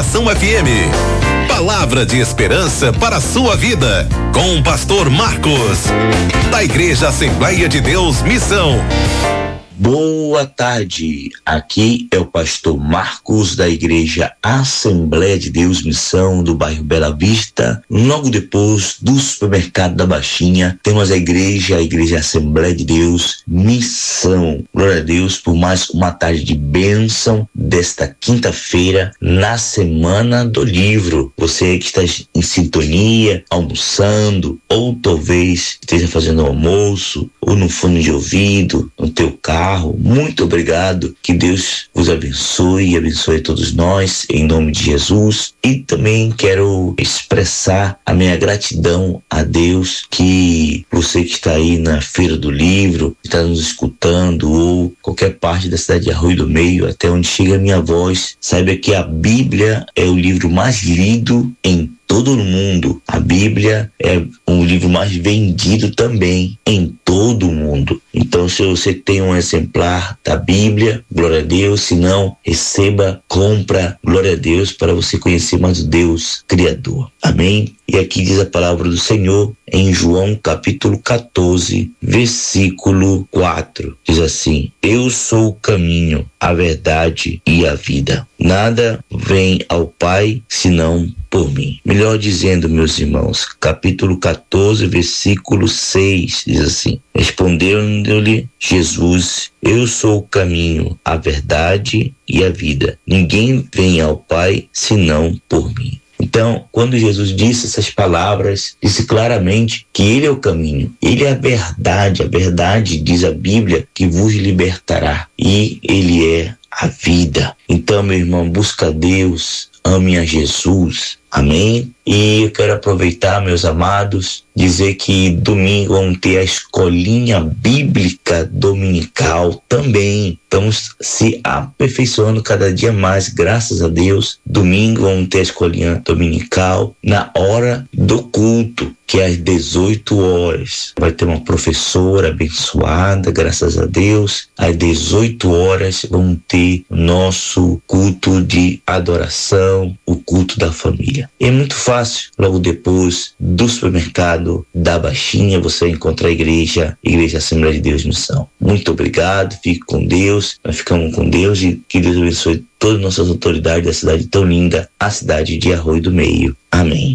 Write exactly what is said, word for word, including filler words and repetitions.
Inspiração F M. Palavra de esperança para a sua vida, com o pastor Marcos, da Igreja Assembleia de Deus Missão. Boa tarde, aqui é o pastor Marcos da Igreja Assembleia de Deus Missão do bairro Bela Vista. Logo depois do supermercado da Baixinha, temos a igreja, a Igreja Assembleia de Deus Missão. Glória a Deus por mais uma tarde de bênção desta quinta-feira na Semana do Livro. Você que está em sintonia, almoçando, ou talvez esteja fazendo almoço, ou no fone de ouvido, no teu carro, muito obrigado, que Deus vos abençoe e abençoe todos nós, em nome de Jesus. E também quero expressar a minha gratidão a Deus, que você que está aí na Feira do Livro, está nos escutando, ou qualquer parte da cidade de Arroio do Meio, até onde chega a minha voz, saiba que a Bíblia é o livro mais lido em todo o mundo. A Bíblia é um livro mais vendido também em todo o mundo. Então, se você tem um exemplar da Bíblia, glória a Deus. Se não, receba, compra, glória a Deus, para você conhecer mais o Deus Criador. Amém? E aqui diz a palavra do Senhor em João capítulo quatorze, versículo quatro. Diz assim: eu sou o caminho, a verdade e a vida. Nada vem ao Pai senão por mim. Melhor dizendo, meus irmãos, capítulo quatorze, versículo seis, diz assim: respondendo-lhe Jesus: eu sou o caminho, a verdade e a vida. Ninguém vem ao Pai senão por mim. Então, quando Jesus disse essas palavras, disse claramente que Ele é o caminho, Ele é a verdade. A verdade, diz a Bíblia, que vos libertará. E Ele é a vida. Então, meu irmão, busca a Deus, ame a Jesus. Amém? E eu quero aproveitar, meus amados, dizer que domingo vamos ter a escolinha bíblica dominical também. Estamos se aperfeiçoando cada dia mais, graças a Deus. Domingo vamos ter a escolinha dominical na hora do culto, que é às dezoito horas. Vai ter uma professora abençoada, graças a Deus. Às dezoito horas vamos ter o nosso culto de adoração, o culto da família. É muito fácil, logo depois do supermercado da Baixinha, você vai encontrar a igreja, Igreja Assembleia de Deus Missão. Muito obrigado, fique com Deus, nós ficamos com Deus e que Deus abençoe todas as nossas autoridades da cidade tão linda, a cidade de Arroio do Meio. Amém.